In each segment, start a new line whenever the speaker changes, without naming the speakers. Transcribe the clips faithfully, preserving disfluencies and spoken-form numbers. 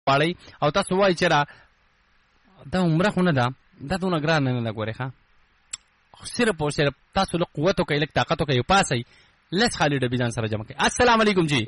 واړی او تاسو وایي چې را دا عمره خو نه ده دا دونه ګرانه نه ده ګورې ښه صرف او صرف تاسو له قوت وکئ لږ طاقت وکئ پاسئ لس خالي ډبې ځان سره جمع کړئ. السلام علیکم جی.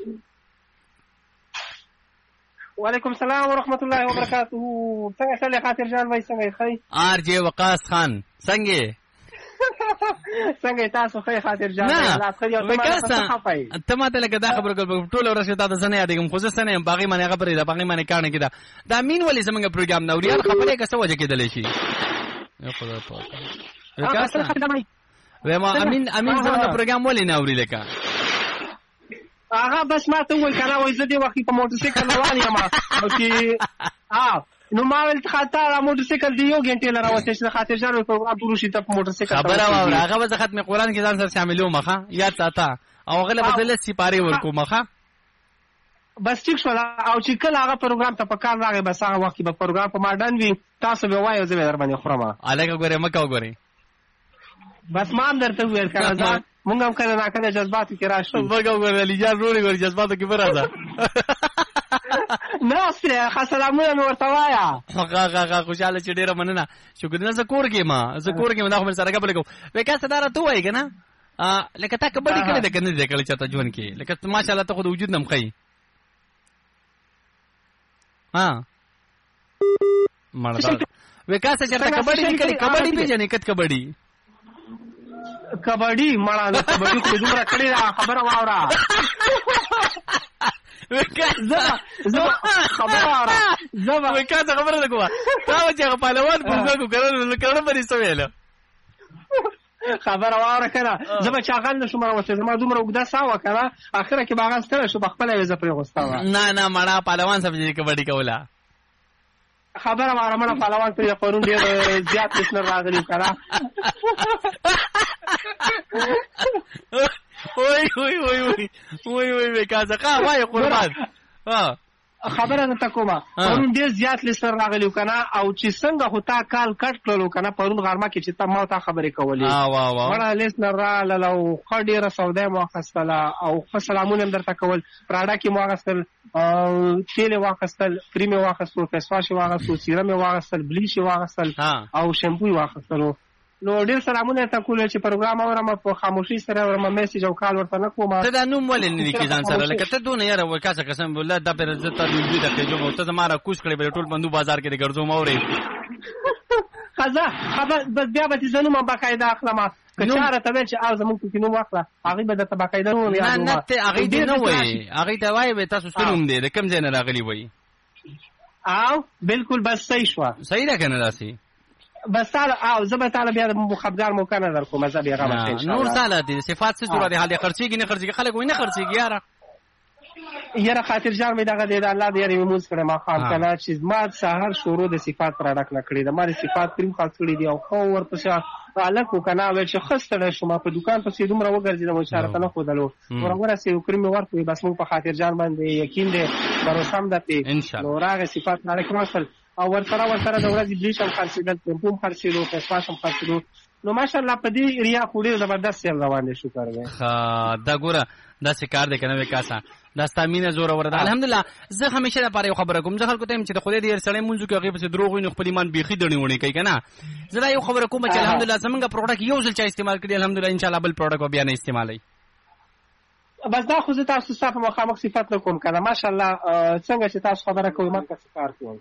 وعلیکم السلام ورحمت الله وبرکاته. څنګه شل خاطر جان وای څنګه خی
آر جی وقاص خان څنګه
څنګه تاسو خی خاطر جان
الله خیر او تاسو ته ماته لکه دا خبره ټول ورسې تاسو سره یادګم خو زه سره باغی باندې خبرې دا باغی باندې کارنه کیدا دا مين ولې زمونږ پروګرام نو ریال خبرې کسه وجه کېدلې شي یو خدای پاک وکاسه خدمت وما امین امین زمونږ پروګرام ولې نه اوري لکه
هغه بس ما ته وای کنه وای زه دی وخت په موټر سایکل روان یم او چې ها نو ما ول خاطر موټر سایکل دی یو غنټه لراوته چې خاطر جان پروګرام پرو شي ته موټر سایکل
خبره واوره هغه به ختم قرآن کې ځان سره شاملو مخه یا تا او غله بدل سپاره ورکو مخه
بس ټیک شو او چې کله هغه پروګرام ته پکار راغی بس هغه وخت به پروګرام په ماډن وی تاسو به وایو زه در باندې خورم
الګه ګوره مکه وګوري
بس ما هم درته ویل کړه مونږ هم کله نه کله جذباتو کې راشو
مګه وګوره لیجان روړي ګور جذباتو کې برازه
نو سره سلامونه مې ورته وایا
هغه هغه خوشاله چې ډیره مننه شکر نه زکور کې ما زکور کې ما دا خبر سره غبل کو وکا ستاره تو وای کنه ا لکه تا کبډی کړی د کنه دې کړی چاته ژوند کې لکه ماشاءالله ته خود وجود نم خی ها مړه وکا څه چرته کبډی کړی کبډی پیژنې کټ کبډی
کبډی مړه د کبډی خو دومره کړی خبره واوره
وکا
زما زما خبره واوره زما
وکا څه خبره ده کوه تا چې پهلوان ګورګو کړو کړو پرې سویل
خبره واوره کړه زما چاغل نشم راوځه زما دومره وګدا ساوه کړه اخره کې باغان ستړی شو بخپل وځه پرې غوستاوه
نه نه مړه پهلوان سمجي کبډی کوله
خبره واوره مړه پهلوان پرې قانون ډیر زیات لسنر راغلی کړه
وای وای وای وای وای وای وکا ځکه وای قربان ها
خبره نه تکوما پرون ډیر زیات لسر راغلیو کنه او چې څنګه هوتا کال کټ کړلو کنه پرون غرمه کې چې تا ما ته خبرې کولې
ها وا وا
وړه لسر را لو خډيره سودا مو خستله او سلامونه درته کول پراډا کې مو غستل او تیل واخستل کریم واخستل فیسواش واخستل سیرم واخستل بلیچ واخستل او شیمپو واخستل نو ډیر سلامونه ته کول چې پروګرام اورم په خاموشي سره ورم میسج او کال ورته نه کوم
ته دا نوم ولې نه لیکي ځان سره لکه ته دونه یاره وکاسه قسم بالله دا پر عزت ته دوی ته کې جو ته زماره کوش کړی به ټول بندو بازار کې ګرځوم اورې
خزه خبر بس بیا به زنو ما باقاعده اخلم کچاره ته چې او زموږ کې نو واخله هغه به د باقاعده نو
نه نه ته هغه دې نه وای هغه ته وای به تاسو سلام دې د کم ځای نه راغلی وای
او بالکل بس صحیح شو
صحیح ده کنه داسي
بس تعالی او زبر تعالی بیا مخبرګار مو کنه در کوم مزه بیا غوښته ان شاء الله
نور تعالی دې صفات څه صورت حال خرچيږي نه خرچيږي خلک وینه خرچيږي یاره
یاره خاطر جان مې دغه دې الله دې یې موږ کړه ما خام کنه چې ما سحر شروع د صفات پر اړه کړې ده ما صفات پریم خاص کړې دي او خو ورپسې الګ کو کنه ول چې خسته شو ما په دکان په سي دومره وګرځیدم او اشاره نه خودلو ورغره سي کریم ورته بس موږ په خاطر جان باندې یقین دې باور سم دته نو راغه صفات نه کوم اصل او ورسره ورسره د ورځې بلیچ هم خرڅېدل پمپوم خرڅېدو فیسواش هم خرڅېدو نو ماشاءالله په دې ریا خو ډېر زبردست سیل روان دی شکر دی
ښه دا ګوره داسې کار دی که نه وکاسه دا ستا مینه زوروره ده الحمدلله زه همیشه دپاره یو خبره کوم زه خلکو ته یم چې د خدای د هر سړی مونځو کې هغې پسې دروغ وي نو خپل ایمان بیخي دڼې وڼې کوي که نه زه دا یو خبره کوم چې الحمدلله زمونږ پروډکټ یو ځل چا استعمال کړي الحمدلله انشاءالله بل پروډکټ به بیا نه استعمالوي
بس دا خو زه تاسو ستا په مخامخ صفت نه کوم که نه ماشاءالله څنګه چې تاسو خبره کوئ ما ته څه کار کوم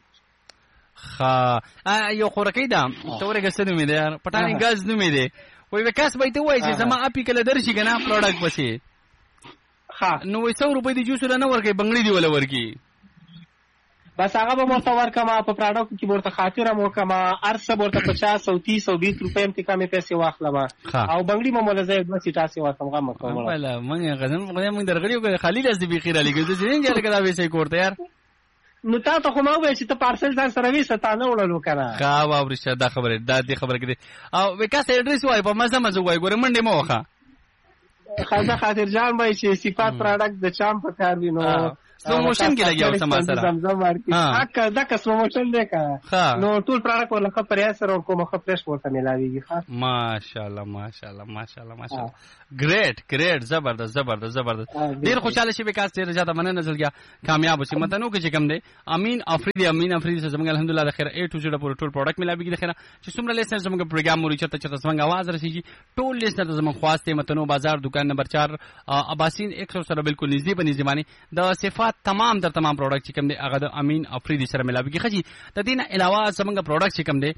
ښه یو خورکۍ ده ته ورېږه څه نومې دی یار پټانې ګاز نومې دی وایي وکاس به یې ته ووایي چې زما اپي کله درشي که نه پروډکټ پسې نو وایي سو روپۍ د جوس وله نه ورکوي بنګړي دې وله ورکړي
بس هغه به ورته ورکړم په پروډکټ کې به ورته خاطر هم وکړم هر څه به ورته پچاس او تیس او بیس روپۍ هم تې کمې پیسې واخلم او بنګړي به موله زه دوه سیټاسې ورکړم غم مه کوم
بله موږ غزن خدای موږ درغلي وکړو خالي لاس دې بیخي رالیږو زه چې نه جاله که دا پیسې کور ته یار
نو تا ته خو ما وویل چې ته پارسل ځان سره ویسه تا نه وړلو که نه
ښه واورې شه دا خبرې دا دې خبره کې دی او وکاس اډرس وایي په مزه مزه وایي ګوره منډې مه وخه
خزه خاطر جان وایي چې صفات پروډکټ د چام په کار وي نو
پروموشن کې لګیا اوس ما سره
زمزم مارکیټ اکه دا که پروموشن دی کا نو ټول پروډکټ ورلکه پریا سره کومه خپرش ورته ملاويږي ښه
ماشاءالله ماشاءالله ماشاءالله ماشاءالله ګریټ ګریټ زبردست زبردست زبردست ډیر خوشاله شي وکاس ډیر زیاته مننه نزل گیا کامیاب شي متنو کې چې کوم دی امین افریدی امین افریدی سره زموږ الحمدلله د خیر اے ټو زیډ پورې ټول پروډکټ ملاويږي د خیر چې څومره لیسنر زموږ پروګرام موري چرته چرته زموږ आवाज رسیږي ټول لیسنر زموږ خواسته متنو بازار دکان نمبر چار اباسین ایک سو سره بالکل نږدې په نږدې باندې د صفات تمام در تمام پروډکټ چې کوم دی هغه د امین افریدی سره ملاويږي خجی د دې نه علاوه زموږ پروډکټ چې کوم دی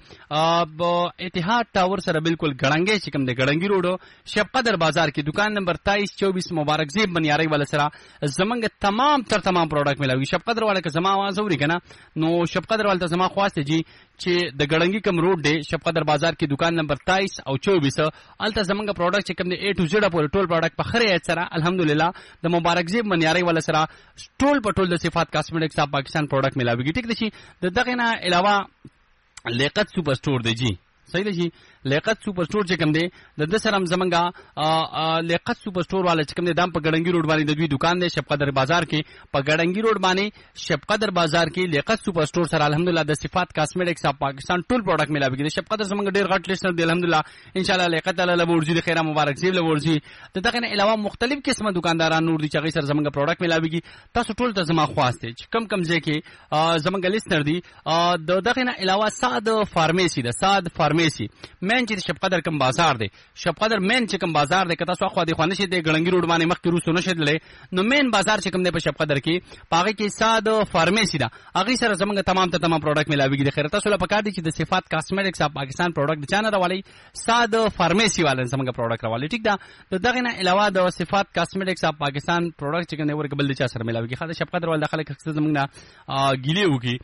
اتحاد ټاور سره بالکل ګړنګې چې کوم دی ګړنګي روډ شب قدر بازار کې دکان نمبر تیئیس چوبیس مبارک زیب بنیاری والا سره زموږ تمام تر تمام پروډکټ ملاوي شب قدر والا که زما आवाज اوري کنه نو شب قدر والا ته زما خواسته جی چې د ګړنګي کم روډ دی شب قدر بازار کې دکان نمبر تیئیس او چوبیس الته زموږ پروډکټ چې کوم دی اے ټو زیډ پورې ټول پروډکټ په خره سره الحمدلله د مبارک زیب بنیاری والا سره ټول په ټول د صفات کاسمیټکس اپ پاکستان پروډکټ ملاويږي ټیک دی د دغه نه علاوه لیاقت سپر سٹور دی جی صحیح دی جی لیاقت سپر سٹور چې کوم دی د د سره زمنګا لیاقت سپر سٹور والا چې کوم دی دام په ګړنګي روډ باندې د دوی دکان دی شب قدر بازار کې په ګړنګي روډ باندې شب قدر بازار کې لیاقت سپر سٹور سره الحمدلله د صفات کاسمیټکس اپ پاکستان ټول پروډکټ ملاويږي شب قدر زمنګ ډیر غټ لیسنر دی الحمدلله ان شاء الله لیاقت الله لورځي د خیره مبارک زیب لورځي د دغه نه علاوه مختلف قسمه دکانداران نور دي چې غي سره زمنګ پروډکټ ملاويږي تاسو ټول ته زما خواسته چې کم کم ځکه زمنګ لیسنر دی د دغه نه علاوه صاد فارمیسی ده صاد فارمیسی مین چې شب قدر کم بازار دی شب قدر مین چې کم بازار دی کته سو خو دی خو نشي دی ګړنګي روډ باندې مخ کې روسو نشي دلې نو مین بازار چې کم دی په شب قدر کې پاغه کې صاد فارمیسی ده هغه سره زمونږ تمام ته تمام پروډکټ ملاويږي د خیرته سره پکار دي چې د صفات کاسمیټکس اپ پاکستان پروډکټ چانه راولي صاد فارمیسی والے زمونږ پروډکټ راولي ټیک ده د دغه نه علاوه د صفات کاسمیټکس اپ پاکستان پروډکټ چې کوم دی ورګبل دي چا سره ملاويږي خاطر شب قدر ول داخله کې زمونږ نه ګیلې وکي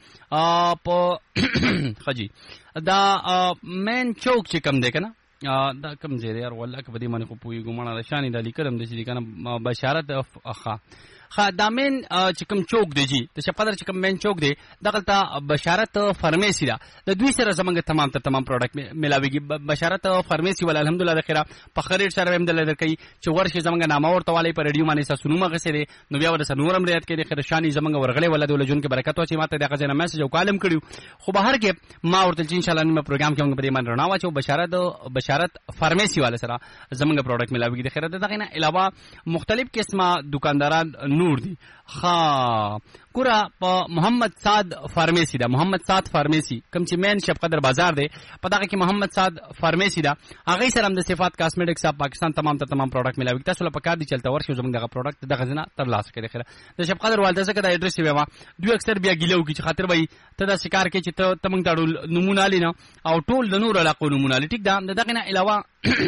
په خجی دا مین چوک چې کم دی کنه دا کم ځای دی یار والله که په دې باندې خو پوهېږو مړه د شانې د علی کرم دی چې کنه بشارت ښه ښه دا مین چې کوم چوک دی جی د شب قدر چې کوم مین چوک دی دغلته بشارت فارمیسی ده د دوی سره زمونږ تمام تر تمام پروډکټ ملاويږي بشارت فارمیسی ولا الحمدلله د خیره په خرید سره هم دلته کوي چې ورشي زمونږ نامه ورته والی په ریډیو باندې ساسو نومه غسره نو بیا ورته نورم ریات کې د خیر شانی زمونږ ورغلې ولا د ولجون کې برکت واچي ماته دغه ځنه میسج او کالم کړیو خو بهر کې ما ورته چې ان شاء الله نیمه پروګرام کې موږ په دې باندې رڼا واچو بشارت بشارت فارمیسی والا سره زمونږ پروډکټ ملاويږي د خیر دغه نه علاوه مختلف قسمه دکانداران نور دي ها کورا په محمد صاد فارمیسی دا محمد صاد فارمیسی کوم چې مین شب قدر بازار دی په دغه کې محمد صاد فارمیسی دا هغه سره هم د صفات کاسمیټکس اپ پاکستان تمام ته تمام پروډکټ ملاوي تاسو له پکار دي چلته ورشي زموږ دغه پروډکټ دغه ځنه تر لاس کې خیره د شب قدر والده څخه د ایډریس ویوا دوی اکثر بیا ګیلو کی چې خاطر وای ته دا شکار کې چې ته تمنګ تاړو نمونه لینه او ټول د نور علاقو نمونه لټیک دا دغه نه علاوه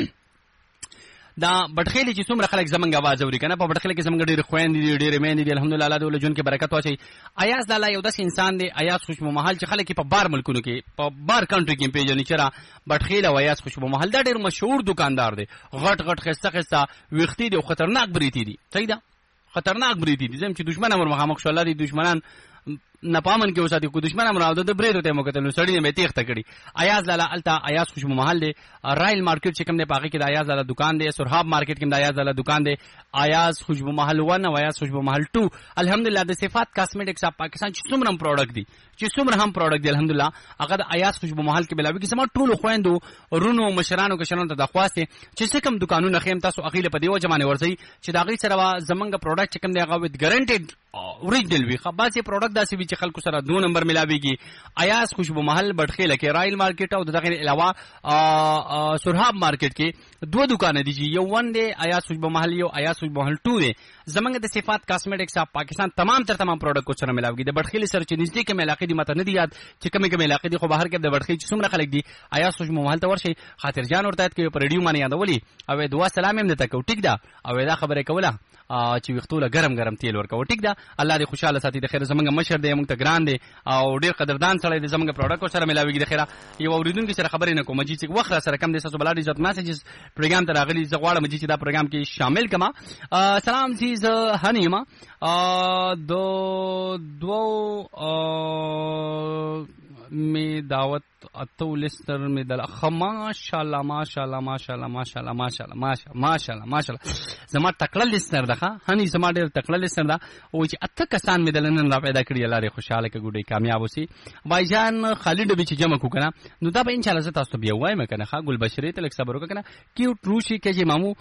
دا بټخېلې چې څومره خلک زمونږ आवाज اوري کنه په بټخېلې کې زمونږ ډېر خويندې دي ډېر مېندې دي الحمدلله الله دې ول جون کې برکت واچي ایاز الله یو داس انسان دی ایاز خوشبو محل چې خلک په بار ملکونو کې په بار کنټری کې پیژنې چر بټخېلې او ایاز خوشبو محل دا ډېر مشهور دکاندار دی غټ غټ خسته خسته وختي دي او خطرناک بریتي دي صحیح ده خطرناک بریتي دي زم چې دشمن امر مخامخ شو الله دې دشمنان نه پامن کې اوساتي کو دشمن امراو د بریدو ته مو کتل سړی نه تیخته کړي ایاز لاله التا ایاز خوشبو محل دی رائل مارکیټ چې کوم دی پاګه کې د ایاز لاله دکان دی سرحاب مارکیټ کې د ایاز لاله دکان دی ایاز خوشبو محل ون او ایاز خوشبو محل ټو الحمدلله د صفات کاسمیټکس اپ پاکستان چې څومره پروډکټ دي چې څومره هم پروډکټ دی الحمدلله هغه د ایاز خوشبو محل کې بلاوي کې سم ټول خويندو رونو مشرانو کې شنو ته د خواسته چې څه کوم دکانونه خیم تاسو اخیله په دیو جمانه ورځي چې دا غي سره زمنګ پروډکټ چې کوم دی هغه وذ ګارانټیډ اوریجنل وی خاصه پروډکټ داسې وی چې خلکو سره دو نمبر ملاويږي ایاز خوشبو محل بټخېله کې رائل مارکیټ او دغه علاوه سرحاب مارکیټ کې دوه دکان دي چې یو ون دی ایاز خوشبو محل یو ایاز خوشبو محل ټو دی زمنګ د صفات کاسمیټکس اپ پاکستان تمام تر تمام پروډکټ کو سره ملاويږي د بټخېله سره چې نږدې کې ملاقات دي مته نه دی یاد چې کومه کومه علاقې دي خو بهر کې د بټخې چې څومره خلک دي ایاز خوشبو محل ته ورشي خاطر جان ورته کې په ریډیو باندې یادولي او دعا سلام هم دته کو ټیک دا او دا خبره کوله چې وختوله ګرم ګرم تیل ورکو ټیک دا الله دې خوشاله ساتي د خیر زمنګ مشر دې موږ ته ګران دي او ډیر قدردان سره دې زمنګ پروډکټ سره ملاويږي د خیره یو اوریدونکو سره خبرې نه کوم چې وخت سره کم دې تاسو بلاد عزت میسجز پروګرام ته راغلي زه غواړم چې دا پروګرام کې شامل کما سلام عزیز حنیمه دو دو می دعوت اتو لستر می دل ماشاءالله ماشاءالله ماشاءالله ماشاءالله ماشاءالله ماشاءالله ماشاءالله زما تکړه لستر ده هني زما ډېر تکړه لستر ده او چې اته کسان می دل نن را پیدا کړی الله دې خوشاله کې ګډي کامیاب وسی بایجان خالد به چې جمع کو کنه نو دا به ان شاء الله تاسو ته بیا وایم کنه ښا ګل بشری ته لک صبر وکنه کیو روشي کې چې مامو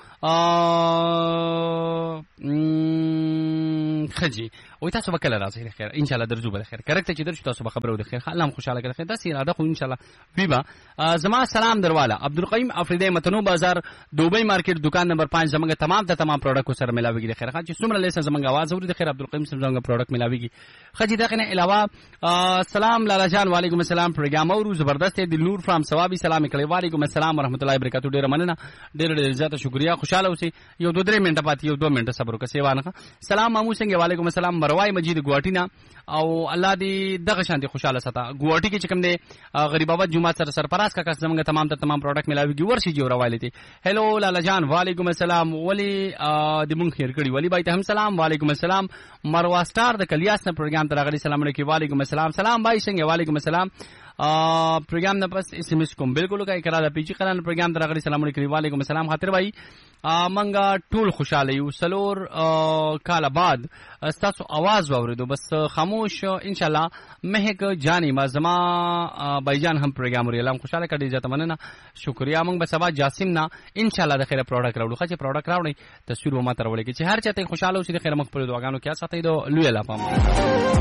خجی او تاسو به کله راځي خیر ان شاء الله درځو به خیر کریکټ چې درځو تاسو به خبرو د خیر الله خوشاله کړي خیر تاسو اراده خو ان شاء الله ویبا زما سلام درواله عبدالقیم افریدی متنو بازار دوبی مارکیټ دکان نمبر پانچ زمونږ تمام ته تمام پروډکټ سره ملاويږي د خیر خان چې څومره لیسه زمونږ आवाज اوري د خیر عبدالقیم سره زمونږ پروډکټ ملاويږي خجی دغه نه علاوه سلام لالا جان وعلیکم السلام پروګرام او زبردست دی نور فرام ثوابي سلام کړي وعلیکم السلام ورحمت الله وبرکاتہ ډیر مننه ډیر ډیر زیاته شکریا خوشاله اوسئ یو دوه درې منټه پاتې یو دوه منټه صبر وکړئ سیوانه سلام مامو څنګه وعلیکم السلام مروای مجید ګواټینا او الله دې دغه شانتي خوشاله ساته ګواټي کې چې کوم دی غریب بابا جمعه سره سرپراز کا زمونږ تمام ته تمام پروډکټ ملاويږي ورشي جو روایت دي هلو لالا جان وعلیکم السلام ولی د مونږ خیر کړي ولی بای ته هم سلام وعلیکم السلام مروا سٹار د کلیاس نه پروګرام ته راغلي سلام علیکم وعلیکم السلام سلام بای څنګه وعلیکم السلام پروګرام نه پس اس ام اس کوم بالکل کا اقرار پیچی قران پروګرام ته راغلي سلام علیکم وعلیکم السلام خاطر بای منګه ټول خوشاله یو سلور کال بعد تاسو आवाज واوریدو بس خاموش ان شاء الله مهک جانی ما زما بایجان هم پروګرام لري الله خوشاله کړي ځته مننه شکریا موږ به سبا جاسم نه ان شاء الله د خیره پروډکټ راوړو خو چې پروډکټ راوړي تصویر و ما تر ولې چې هر چاته خوشاله اوسې د خیره مخ پر دعاګانو کې ساتي دو لوی الله پام